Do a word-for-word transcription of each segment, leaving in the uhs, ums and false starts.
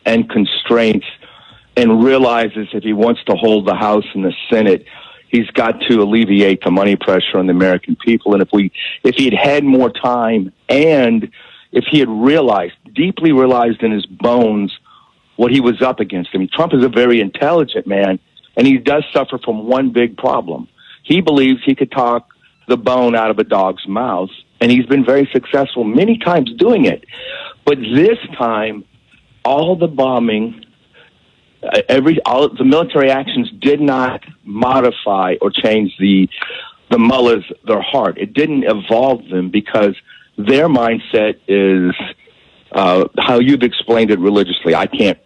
and constraints and realizes if he wants to hold the House and the Senate, he's got to alleviate the money pressure on the American people. And if we, if he had had more time, and if he had realized, deeply realized in his bones what he was up against. I mean, Trump is a very intelligent man, and he does suffer from one big problem. He believes he could talk the bone out of a dog's mouth, and he's been very successful many times doing it. But this time, all the bombing, uh, every all the military actions did not modify or change the the mullahs, their heart. It didn't evolve them, because their mindset is uh, how you've explained it religiously. I can't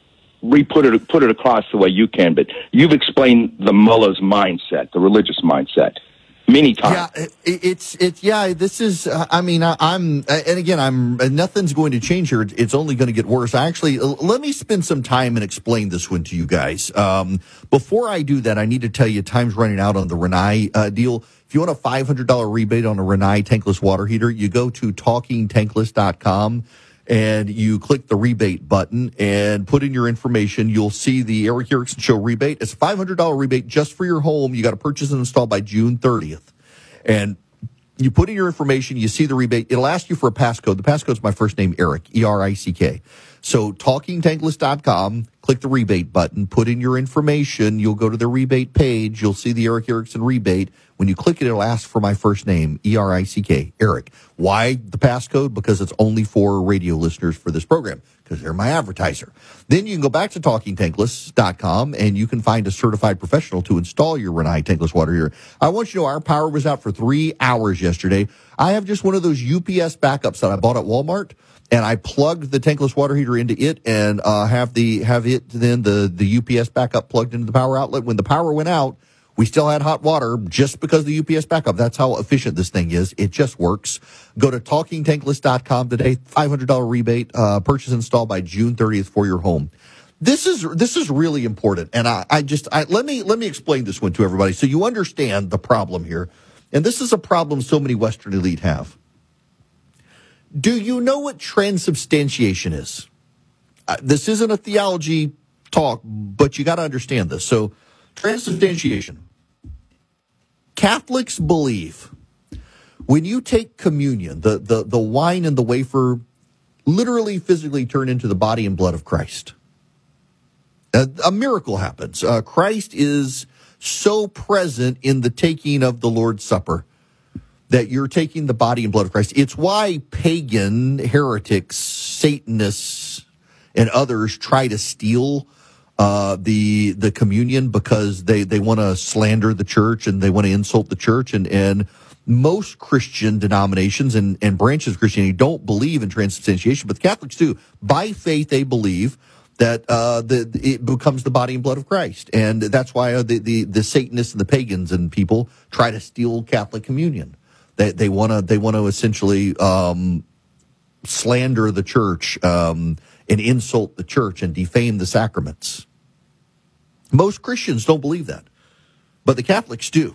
re-put it put it across the way you can, but you've explained the mullah's mindset, the religious mindset, many times. Yeah, it, it's it's yeah. This is. Uh, I mean, I, I'm, and again, I'm. Nothing's going to change here. It's only going to get worse. Actually, let me spend some time and explain this one to you guys. Um, before I do that, I need to tell you, time's running out on the Rinnai uh, deal. If you want a five hundred dollars rebate on a Rinnai tankless water heater, you go to talking tankless dot com. And you click the rebate button and put in your information. You'll see the Eric Erickson Show rebate. It's a five hundred dollars rebate just for your home. You got to purchase and install by June thirtieth. And you put in your information. You see the rebate. It'll ask you for a passcode. The passcode's my first name, Eric, E R I C K. So talking tankless dot com, click the rebate button, put in your information. You'll go to the rebate page. You'll see the Eric Erickson rebate. When you click it, it'll ask for my first name, E R I C K, Eric. Why the passcode? Because it's only for radio listeners for this program, because they're my advertiser. Then you can go back to talking tankless dot com, and you can find a certified professional to install your Rinnai tankless water heater. I want you to know our power was out for three hours yesterday. I have just one of those U P S backups that I bought at Walmart, and I plugged the tankless water heater into it and uh, have the have it then the, the U P S backup plugged into the power outlet. When the power went out, we still had hot water just because of the U P S backup. That's how efficient this thing is. It just works. Go to talking tankless dot com today. five hundred dollars rebate, uh, purchase install by June thirtieth for your home. This is this is really important, and I, I just I, let me let me explain this one to everybody so you understand the problem here. And this is a problem so many Western elite have. Do you know what transubstantiation is? Uh, this isn't a theology talk, but you got to understand this. So, transubstantiation. Catholics believe when you take communion, the, the, the wine and the wafer literally physically turn into the body and blood of Christ. A, a miracle happens. Uh, Christ is so present in the taking of the Lord's Supper that you're taking the body and blood of Christ. It's why pagan heretics, Satanists, and others try to steal uh, the the communion, because they, they want to slander the church and they want to insult the church. And, and most Christian denominations and, and branches of Christianity don't believe in transubstantiation, but the Catholics do. By faith, they believe that uh, the, it becomes the body and blood of Christ. And that's why the, the, the Satanists and the pagans and people try to steal Catholic communion. They they want to they want to essentially um, slander the church um, and insult the church and defame the sacraments. Most Christians don't believe that, but the Catholics do.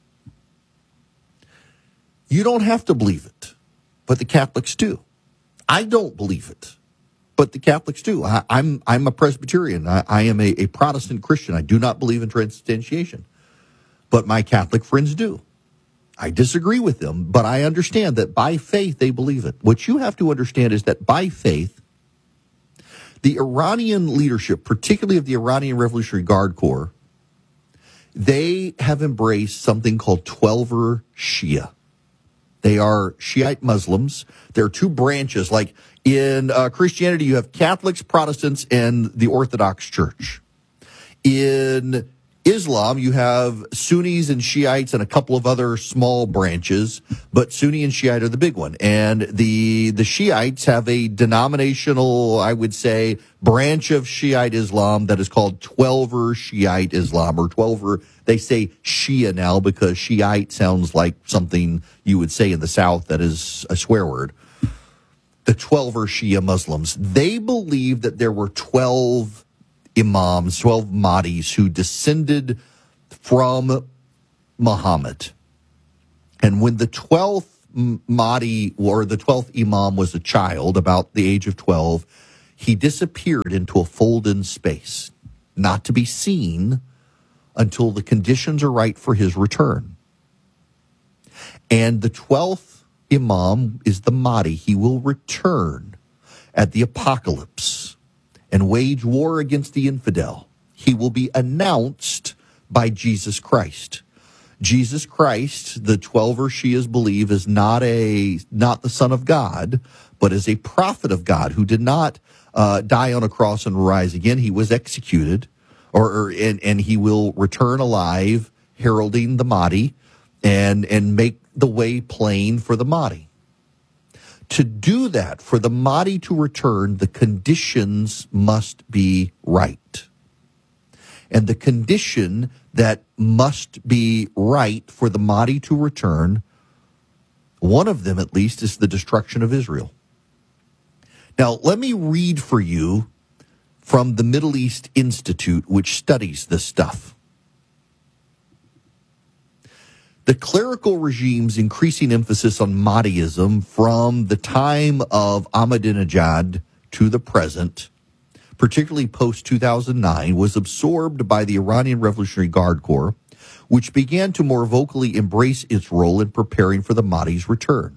You don't have to believe it, but the Catholics do. I don't believe it, but the Catholics do. I, I'm I'm a Presbyterian. I, I am a, a Protestant Christian. I do not believe in transubstantiation, but my Catholic friends do. I disagree with them, but I understand that by faith they believe it. What you have to understand is that by faith, the Iranian leadership, particularly of the Iranian Revolutionary Guard Corps, they have embraced something called Twelver Shia. They are Shiite Muslims. There are two branches. Like in uh, Christianity, you have Catholics, Protestants, and the Orthodox Church. In Islam, you have Sunnis and Shiites and a couple of other small branches, but Sunni and Shiite are the big one. And the the Shiites have a denominational, I would say, branch of Shiite Islam that is called Twelver Shiite Islam, or Twelver. They say Shia now because Shiite sounds like something you would say in the South that is a swear word. The Twelver Shia Muslims, they believe that there were twelve imams, twelve Mahdis who descended from Muhammad. And when the twelfth Mahdi, or the twelfth imam, was a child, about the age of twelve, he disappeared into a fold-in space, not to be seen until the conditions are right for his return. And the twelfth Imam is the Mahdi. He will return at the apocalypse and wage war against the infidel. He will be announced by Jesus Christ. Jesus Christ, the twelver Shias believe, is not a not the Son of God, but is a prophet of God who did not uh, die on a cross and rise again. He was executed, or, or and, and he will return alive, heralding the Mahdi, and and make the way plain for the Mahdi. To do that, for the Mahdi to return, the conditions must be right. And the condition that must be right for the Mahdi to return, one of them at least, is the destruction of Israel. Now, let me read for you from the Middle East Institute, which studies this stuff. The clerical regime's increasing emphasis on Mahdiism from the time of Ahmadinejad to the present, particularly post two thousand nine, was absorbed by the Iranian Revolutionary Guard Corps, which began to more vocally embrace its role in preparing for the Mahdi's return.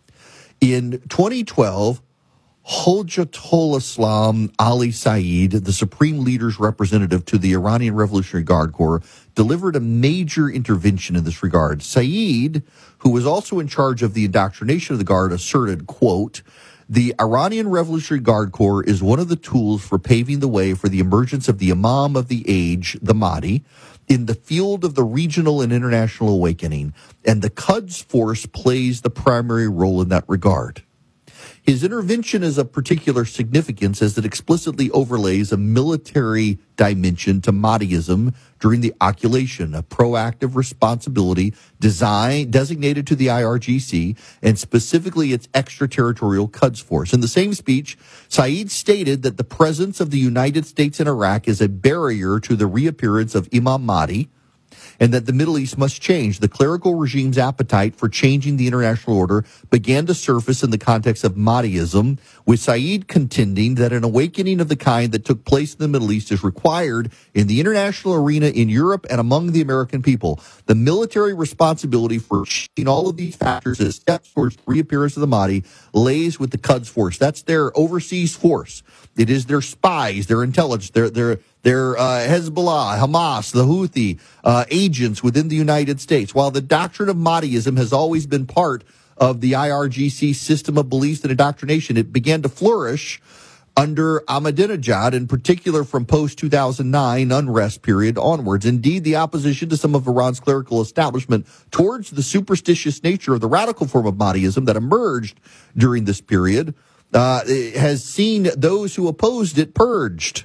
In twenty twelve, Hojjatul Islam Ali Saeed, the supreme leader's representative to the Iranian Revolutionary Guard Corps, delivered a major intervention in this regard. Saeed, who was also in charge of the indoctrination of the Guard, asserted, quote, "The Iranian Revolutionary Guard Corps is one of the tools for paving the way for the emergence of the Imam of the age, the Mahdi, in the field of the regional and international awakening, and the Quds Force plays the primary role in that regard." His intervention is of particular significance as it explicitly overlays a military dimension to Mahdiism during the occultation, a proactive responsibility design, designated to the I R G C and specifically its extraterritorial Quds Force. In the same speech, Saeed stated that the presence of the United States in Iraq is a barrier to the reappearance of Imam Mahdi, and that the Middle East must change. The clerical regime's appetite for changing the international order began to surface in the context of Mahdiism, with Saeed contending that an awakening of the kind that took place in the Middle East is required in the international arena in Europe and among the American people. The military responsibility for achieving all of these factors as steps towards the reappearance of the Mahdi lays with the Quds Force. That's their overseas force. It is their spies, their intelligence, their their their uh, Hezbollah, Hamas, the Houthi uh, agents within the United States. While the doctrine of Mahdiism has always been part of the I R G C system of beliefs and indoctrination, it began to flourish under Ahmadinejad, in particular from post two thousand nine unrest period onwards. Indeed, the opposition to some of Iran's clerical establishment towards the superstitious nature of the radical form of Mahdiism that emerged during this period uh, has seen those who opposed it purged.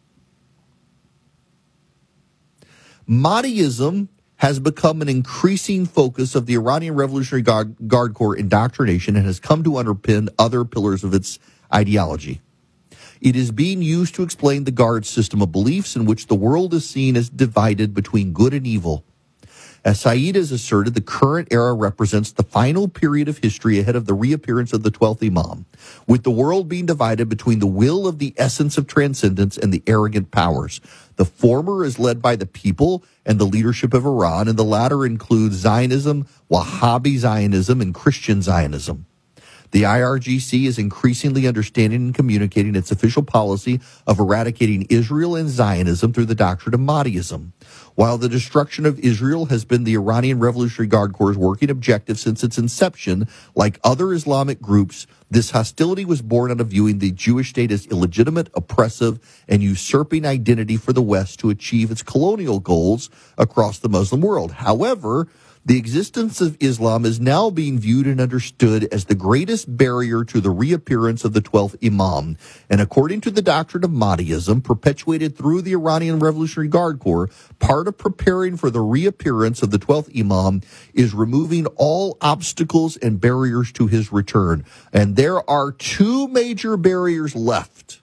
Mahdiism has become an increasing focus of the Iranian Revolutionary Guard, Guard Corps indoctrination and has come to underpin other pillars of its ideology. It is being used to explain the Guard's system of beliefs in which the world is seen as divided between good and evil. As Saeed has asserted, the current era represents the final period of history ahead of the reappearance of the twelfth Imam, with the world being divided between the will of the essence of transcendence and the arrogant powers. The former is led by the people and the leadership of Iran, and the latter includes Zionism, Wahhabi Zionism, and Christian Zionism. The I R G C is increasingly understanding and communicating its official policy of eradicating Israel and Zionism through the doctrine of Mahdiism. While the destruction of Israel has been the Iranian Revolutionary Guard Corps' working objective since its inception, like other Islamic groups, this hostility was born out of viewing the Jewish state as illegitimate, oppressive, and usurping identity for the West to achieve its colonial goals across the Muslim world. However, the existence of Islam is now being viewed and understood as the greatest barrier to the reappearance of the twelfth Imam. And according to the doctrine of Mahdiism, perpetuated through the Iranian Revolutionary Guard Corps, part of preparing for the reappearance of the twelfth Imam is removing all obstacles and barriers to his return. And there are two major barriers left.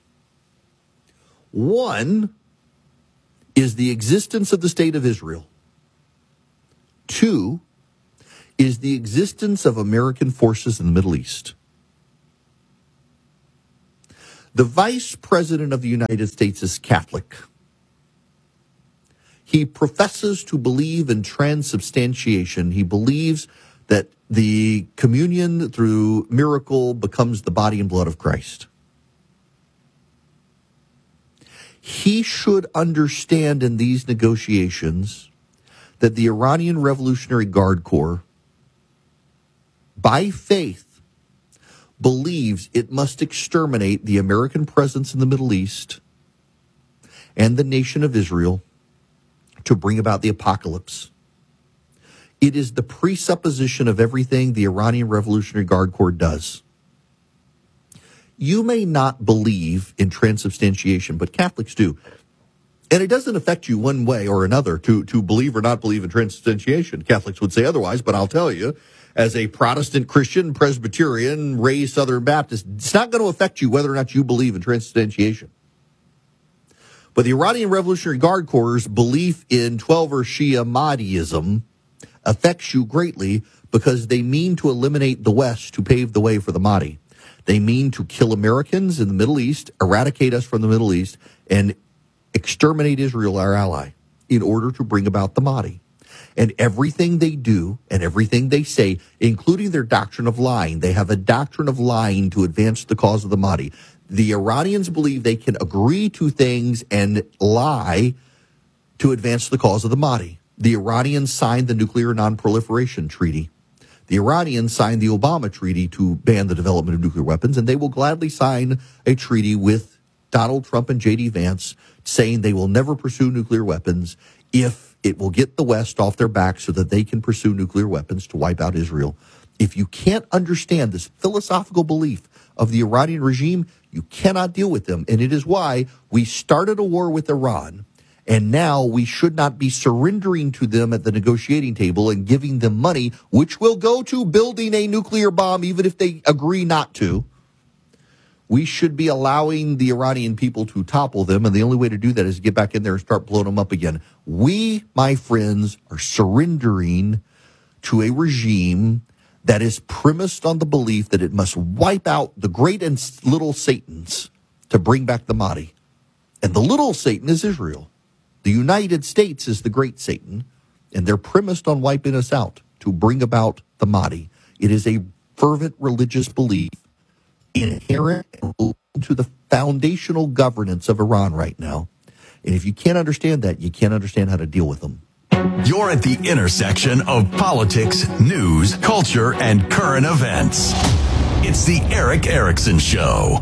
One is the existence of the State of Israel. Two is the existence of American forces in the Middle East. The Vice President of the United States is Catholic. He professes to believe in transubstantiation. He believes that the communion through miracle becomes the body and blood of Christ. He should understand in these negotiations that the Iranian Revolutionary Guard Corps, by faith, believes it must exterminate the American presence in the Middle East and the nation of Israel to bring about the apocalypse. It is the presupposition of everything the Iranian Revolutionary Guard Corps does. You may not believe in transubstantiation, but Catholics do. And it doesn't affect you one way or another to, to believe or not believe in transubstantiation. Catholics would say otherwise, but I'll tell you, as a Protestant Christian, Presbyterian, raised Southern Baptist, it's not going to affect you whether or not you believe in transubstantiation. But the Iranian Revolutionary Guard Corps' belief in Twelver Shia Mahdiism affects you greatly because they mean to eliminate the West to pave the way for the Mahdi. They mean to kill Americans in the Middle East, eradicate us from the Middle East, and exterminate Israel, our ally, in order to bring about the Mahdi. And everything they do and everything they say, including their doctrine of lying, they have a doctrine of lying to advance the cause of the Mahdi. The Iranians believe they can agree to things and lie to advance the cause of the Mahdi. The Iranians signed the Nuclear Non-Proliferation Treaty. The Iranians signed the Obama Treaty to ban the development of nuclear weapons, and they will gladly sign a treaty with Donald Trump and J D Vance saying they will never pursue nuclear weapons if it will get the West off their back so that they can pursue nuclear weapons to wipe out Israel. If you can't understand this philosophical belief of the Iranian regime, you cannot deal with them. And it is why we started a war with Iran. And now we should not be surrendering to them at the negotiating table and giving them money, which will go to building a nuclear bomb, even if they agree not to. We should be allowing the Iranian people to topple them. And the only way to do that is to get back in there and start blowing them up again. We, my friends, are surrendering to a regime that is premised on the belief that it must wipe out the great and little Satans to bring back the Mahdi. And the little Satan is Israel. The United States is the great Satan, and they're premised on wiping us out to bring about the Mahdi. It is a fervent religious belief inherent to the foundational governance of Iran right now. And if you can't understand that, you can't understand how to deal with them. You're at the intersection of politics, news, culture, and current events. It's the Erick Erickson Show.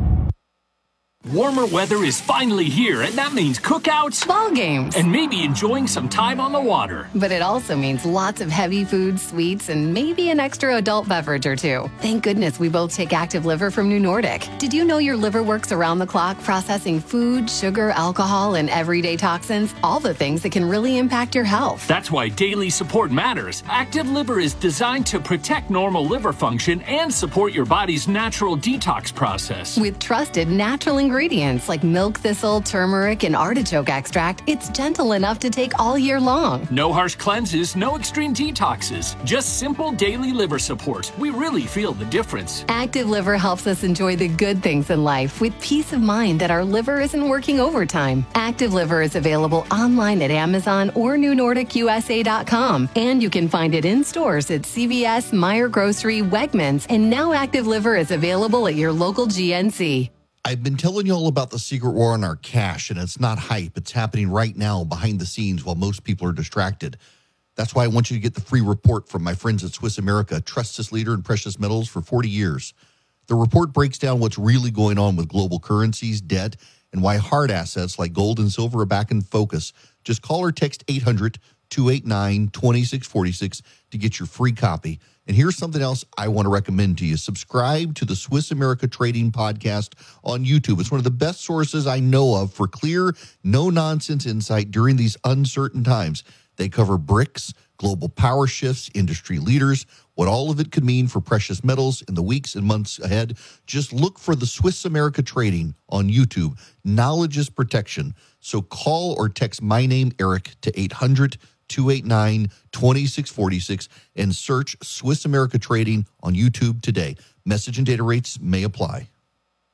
Warmer weather is finally here, and that means cookouts, ball games, and maybe enjoying some time on the water. But it also means lots of heavy foods, sweets, and maybe an extra adult beverage or two. Thank goodness we both take Active Liver from New Nordic. Did you know your liver works around the clock processing food, sugar, alcohol, and everyday toxins? All the things that can really impact your health. That's why daily support matters. Active Liver is designed to protect normal liver function and support your body's natural detox process. With trusted natural ingredients. Ingredients like milk thistle, turmeric, and artichoke extract, it's gentle enough to take all year long. No harsh cleanses, no extreme detoxes, just simple daily liver support. We really feel the difference. Active Liver helps us enjoy the good things in life with peace of mind that our liver isn't working overtime. Active Liver is available online at Amazon or New Nordic U S A dot com, and you can find it in stores at C V S, Meijer Grocery, Wegmans, and now Active Liver is available at your local G N C. I've been telling you all about the secret war on our cash, and it's not hype. It's happening right now behind the scenes while most people are distracted. That's why I want you to get the free report from my friends at Swiss America, trusted leader in precious metals for forty years. The report breaks down what's really going on with global currencies, debt, and why hard assets like gold and silver are back in focus. Just call or text eight hundred, two eight nine, two six four six to get your free copy. And here's something else I want to recommend to you. Subscribe to the Swiss America Trading Podcast on YouTube. It's one of the best sources I know of for clear, no-nonsense insight during these uncertain times. They cover BRICS, global power shifts, industry leaders, what all of it could mean for precious metals in the weeks and months ahead. Just look for the Swiss America Trading on YouTube. Knowledge is protection. So call or text my name, Eric, to eight hundred, two eight nine, two six four six and search Swiss America Trading on YouTube today. Message and data rates may apply.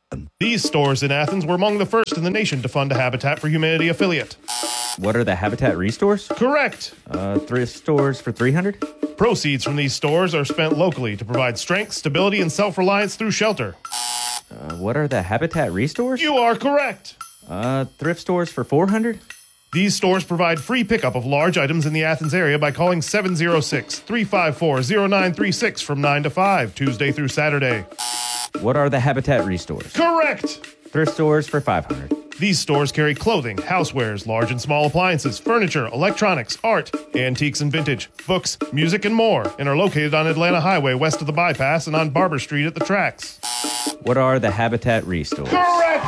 These stores in Athens were among the first in the nation to fund a Habitat for Humanity affiliate. What are the Habitat Restores? Correct. Uh, thrift stores for three hundred? Proceeds from these stores are spent locally to provide strength, stability, and self-reliance through shelter. Uh, what are the Habitat Restores? You are correct. Uh, thrift stores for four hundred? These stores provide free pickup of large items in the Athens area by calling seven oh six, three five four, oh nine three six from nine to five, Tuesday through Saturday. What are the Habitat Restores? Correct. Thrift stores for five hundred? These stores carry clothing, housewares, large and small appliances, furniture, electronics, art, antiques and vintage, books, music, and more, and are located on Atlanta Highway west of the bypass and on Barber Street at the tracks. What are the Habitat Restores? Correct!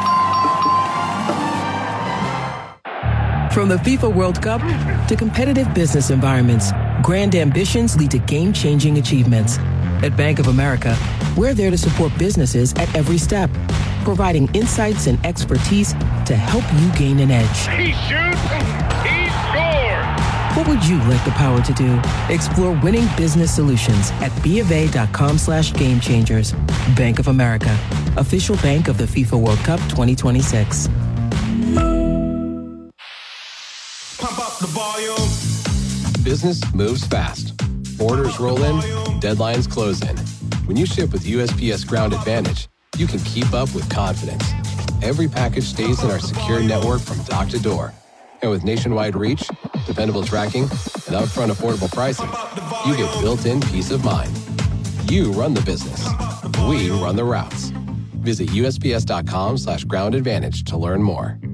From the FIFA World Cup to competitive business environments, grand ambitions lead to game-changing achievements. At Bank of America, we're there to support businesses at every step, providing insights and expertise to help you gain an edge. He shoots, he scores! What would you like the power to do? Explore winning business solutions at BofA.com slash game changers. Bank of America, official bank of the FIFA World Cup twenty twenty-six. Pump up the volume. Business moves fast. Orders roll in, deadlines close in. When you ship with U S P S Ground Advantage, you can keep up with confidence. Every package stays in our secure network from dock to door. And with nationwide reach, dependable tracking, and upfront affordable pricing, you get built-in peace of mind. You run the business. We run the routes. Visit U S P S dot com slash ground advantage to learn more.